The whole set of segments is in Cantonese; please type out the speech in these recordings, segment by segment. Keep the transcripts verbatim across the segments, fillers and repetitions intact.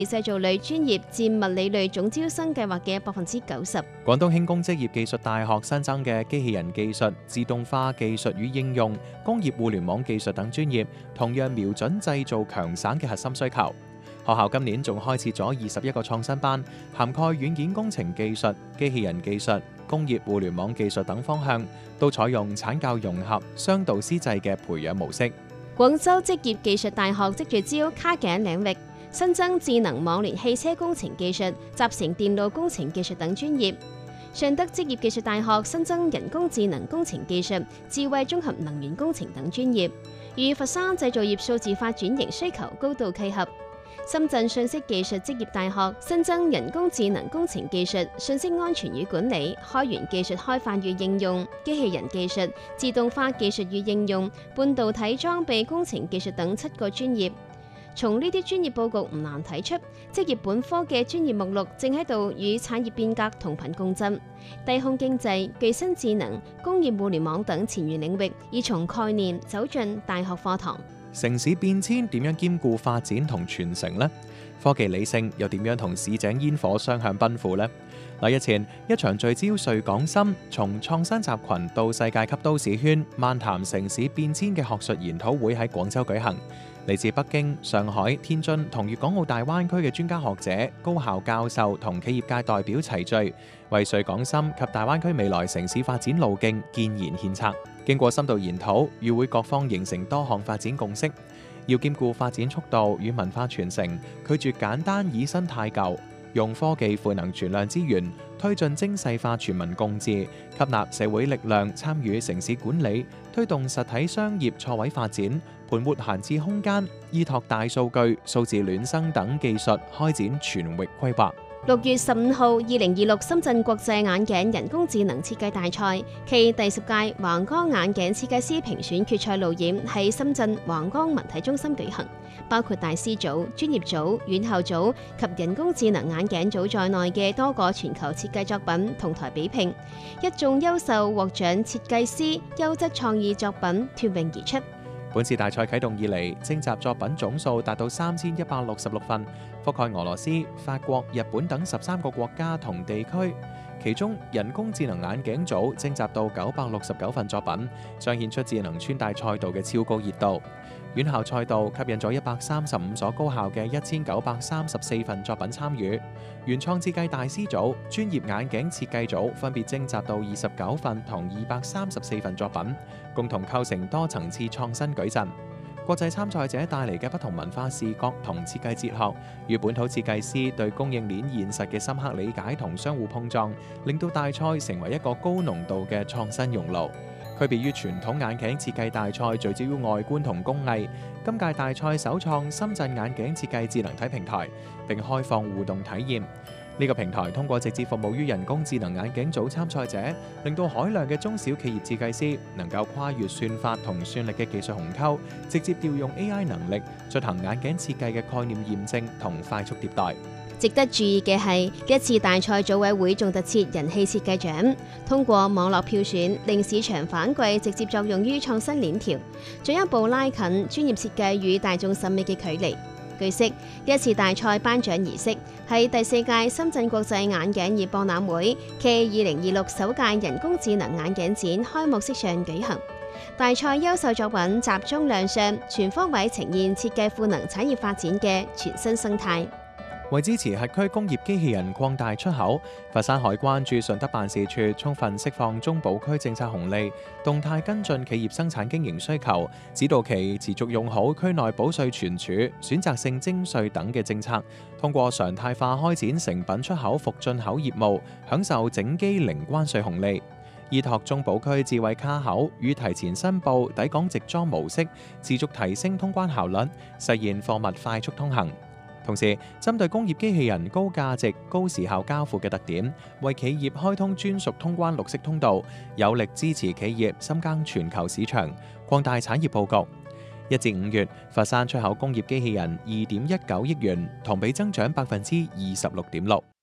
製造類專業佔物理類總招生計劃嘅百分之九十。 廣東輕工職業技術大學新增嘅機器人技術、自動化技術與應用、工業互聯網技術等專業，同樣瞄準製造強省嘅核心需求。學校今年仲開設咗二十一個創新班，涵蓋軟件工程技術、機器人技術、工業互聯網技術等方向，都採用產教融合、雙導師制嘅培養模式。 廣州職業技術大學積聚焦卡頸領域，新增智能網聯汽車工程技術、集成電路工程技術等專業。尚德職業技術大學新增人工智能工程技術、智慧綜合能源工程等專業，與佛山製造業數字化轉型需求高度契合。深圳信息技術職業大學新增人工智能工程技術、信息安全與管理、開源技術開發與應用、機器人技術、自動化技術與應用、半導體裝備工程技術等七個專業。從呢啲專業佈局唔難睇出，職業本科嘅專業目錄正喺度與產業變革同頻共振。低空經濟、具身智能、工業互聯網等前沿領域已從概念走進大學課堂。 城市變遷點樣兼顧發展同傳承呢？科技理性又點樣同市井煙火雙向奔赴呢？嗱，日前一場聚焦穗港深，從創新集群到世界級都市圈，漫談城市變遷嘅學術研討會喺廣州舉行。嚟自北京、上海、天津同粵港澳大灣區嘅專家學者、高校教授同企業界代表齊聚，為穗港深及大灣區未來城市發展路徑建言獻策。經過深度研討，與會各方形成多項發展共識，要兼顧發展速度與文化傳承，拒絕簡單以新汰舊，用科技賦能存量資源，推進精細化全民共治，吸納社會力量參與城市管理，推動實體商業錯位發展，盤活閒置空間，依託大數據、數字孿生等技術開展全域規劃。 六月十五號，二零二六深圳國際眼鏡人工智能設計大賽暨第十屆橫江眼鏡設計師評選決賽路演喺深圳橫江文體中心舉行，包括大師組、專業組、院校組及人工智能眼鏡組在內嘅多個全球設計作品同台比拼，一眾優秀獲獎設計師優質創意作品脫穎而出。 本次大賽啟動以嚟，徵集作品總數達到三千一百六十六份，覆蓋俄羅斯、法國、日本等十三個國家同地區。其中人工智能眼鏡組徵集到九百六十九份作品，彰顯出智能穿戴賽道嘅超高熱度。院校賽道吸引咗一百三十五所高校嘅一千九百三十四份作品參與。原創設計大師組、專業眼鏡設計組分別徵集到二十九份同二百三十四份作品，共同構成多層次創新矩陣。國際參賽者帶嚟嘅不同文化視覺同設計哲學，與本土設計師對供應鏈現實嘅深刻理解同相互碰撞，令到大賽成為一個高濃度嘅創新熔爐。區別於傳統眼鏡設計大賽聚焦於外觀同工藝，今屆大賽首創深圳眼鏡設計智能體平台，並開放互動體驗。呢個平台通過直接服務於人工智能眼鏡組參賽者，令到海量嘅中小企業設計師能夠跨越算法同算力嘅技術鴻溝，直接調用 A I 能力進行眼鏡設計嘅概念驗證同快速迭代。 值得注意嘅係，一次大賽組委會仲特設人氣設計獎，通過網絡票選，令市場反饋直接作用於創新鏈條，進一步拉近專業設計與大眾審美嘅距離。據悉，一次大賽頒獎儀式喺第四屆深圳國際眼鏡業博覽會暨二零二六首屆人工智能眼鏡展開幕式上舉行。大賽優秀作品集中亮相，全方位呈現設計賦能產業發展嘅全新生態。 為支持轄區工業機器人擴大出口，佛山海關駐順德辦事處充分釋放中保區政策紅利，動態跟進企業生產經營需求，指導其持續用好區內保稅存儲、選擇性徵稅等嘅政策，通過常態化開展成品出口復進口業務，享受整機零關稅紅利。依託中保區智慧卡口與提前申報抵港直裝模式，持續提升通關效率，實現貨物快速通行。同時，針對工業機器人高價值、高時效交付嘅特點，為企業開通專屬通關綠色通道，有力支持企業深耕全球市場，擴大產業佈局。一至五月，佛山出口工業機器人二點一九億元，同比增長百分之二十六點六。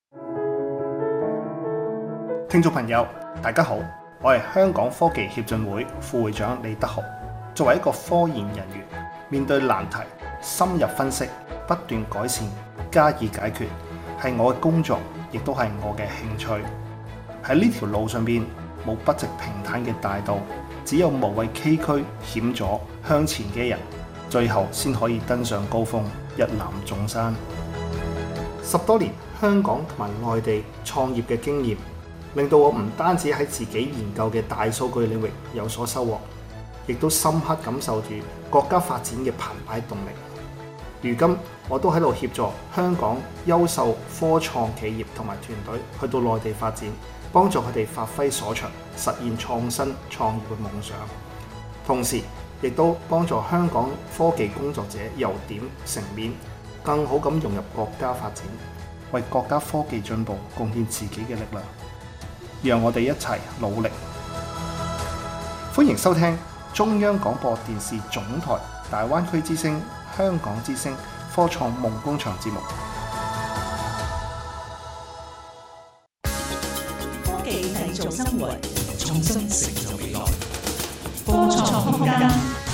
聽眾朋友，大家好，我係香港科技協進會副會長李德豪。作為一個科研人員，面對難題，深入分析，不斷改善， 加以解決，係我嘅工作，亦都係我嘅興趣。喺呢條路上邊冇筆直平坦嘅大道，只有無畏崎嶇險阻向前嘅人，最後先可以登上高峰，一覽眾山。十多年香港同埋外地創業嘅經驗，令到我唔單止喺自己研究嘅大數據領域有所收穫，亦都深刻感受住國家發展嘅澎湃動力。如今我都喺度協助香港優秀科創企業同埋團隊去到內地發展，幫助佢哋發揮所長，實現創新創業嘅夢想。同時亦都幫助香港科技工作者由點成面，更好咁融入國家發展，為國家科技進步貢獻自己嘅力量。讓我哋一齊努力。歡迎收聽中央廣播電視總台大灣區之聲、香港之聲科創夢工場節目。 科技製造生活，創新成就未來。科創空間。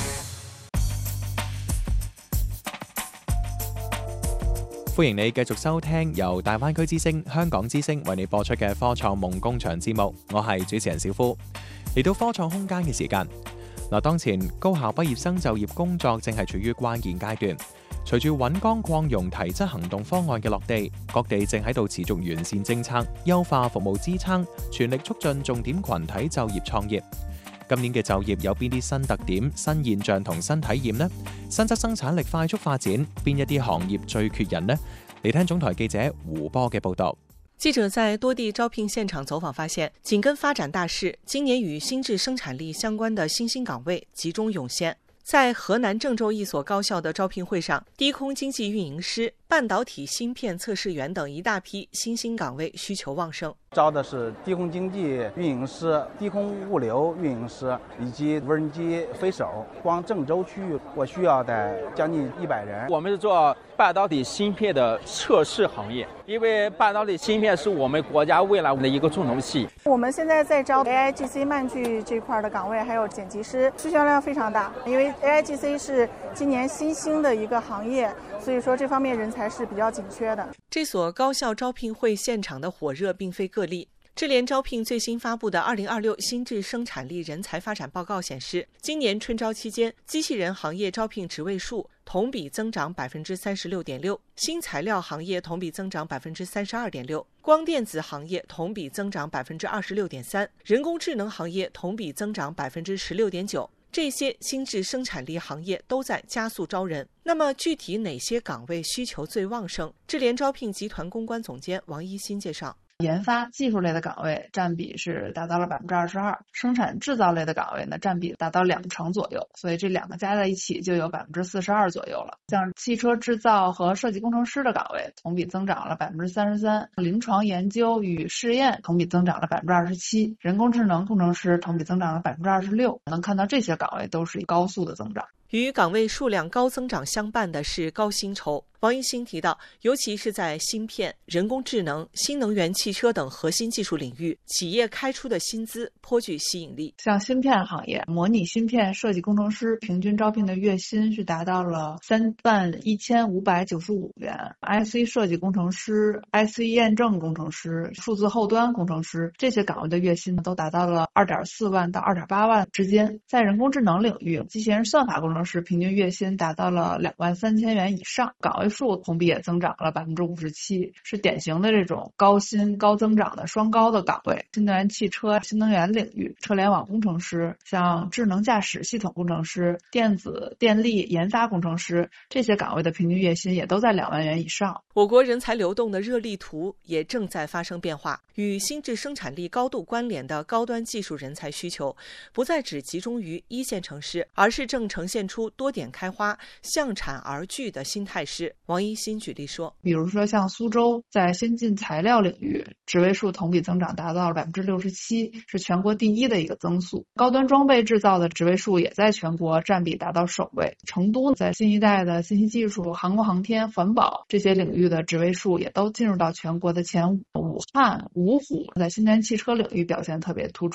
歡迎你繼續收聽由大灣區之聲、香港之聲為你播出嘅科創夢工場節目，我係主持人小夫。嚟到科創空間嘅時間，嗱，當前高校畢業生就業工作正係處於關鍵階段，隨住穩崗擴容提質行動方案嘅落地，各地正喺度持續完善政策、優化服務支撐，全力促進重點群體就業創業。今年嘅就業有邊啲新特點、新現象同新體驗呢？新質生產力快速發展，邊一啲行業最缺人呢？嚟聽總台記者胡波嘅報道。 記者在多地招聘現場走訪發現，緊跟發展大勢，今年與新質生產力相關的新興崗位集中湧現。在河南鄭州一所高校的招聘會上，低空經濟運營師、半導體芯片測試員等一大批新興崗位需求旺盛。 招的是低空經濟運營師、低空物流運營師以及無人機飛手。光鄭州區域我需要的將近一百人。 我們是做半導體芯片的測試行業，因為半導體芯片是我們國家未來的一個重頭戲。 我們現在在招 A I G C 慢鋸這塊的崗位，還有剪輯師，需求量非常大。因為 A I G C 是今年新興的一個行業，所以說這方面人才是比較緊缺的。 這所高校招聘會現場的火熱並非個例。智聯招聘最新發布的二零二六新質生產力人才發展報告顯示，今年春招期間，機器人行業招聘職位數同比增長百分之三十六點六，新材料行業同比增長百分之三十二點六，光電子行業同比增長百分之二十六點三，人工智能行業同比增長百分之十六點九。這些新質生產力行業都在加速招人。那麼具體哪些崗位需求最旺盛？智聯招聘集團公關總監王一新介紹。 研發技術類的崗位佔比是達到了百分之二十二，生產製造類的崗位呢佔比達到兩成左右，所以這兩個加在一起就有百分之四十二左右了。像汽車製造和設計工程師的崗位同比增長了百分之三十三，臨床研究與試驗同比增長了百分之二十七，人工智能工程師同比增長了百分之二十六。能看到這些崗位都是高速的增長。 與崗位數量高增長相伴的是高薪酬。王一新提到，尤其是在芯片、人工智能、新能源汽車等核心技術領域，企業開出的薪資頗具吸引力。 像芯片行業，模擬芯片設計工程師平均招聘的月薪是達到了三萬一千五百九十五元。I C 設計工程師、I C 驗證工程師、數字後端工程師這些崗位的月薪都達到了二點四萬到二點八萬之間。在人工智能領域，機器人算法工程師平均月薪達到了兩萬三千元以上，崗位數同比也增長了百分之五十七，是典型的這種高薪高增長的雙高的崗位。新能源汽車、新能源領域、車聯網工程師、像智能駕駛系統工程師、電子電力研發工程師，這些崗位的平均月薪也都在兩萬元以上。 我國人才流動的熱力圖也正在發生變化，與新質生產力高度關聯的高端技術人才需求，不再只集中於一線城市，而是正呈現出多點開花、向產而聚的新態勢。王一新舉例說， 比如說像蘇州，在先進材料領域，職位數同比增長達到了百分之六十七，是全國第一的一個增速。高端裝備製造的職位數也在全國佔比達到首位。成都在新一代的信息技術、航空航天、環保這些領域的職位數也都進入到全國的前五。武漢、蕪湖在新能源汽車領域表現特別突出。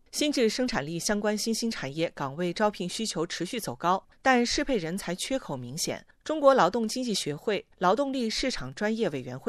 新质生产力相关新兴产业岗位招聘需求持续走高，但适配人才缺口明显。中国劳动经济学会劳动力市场专业委员会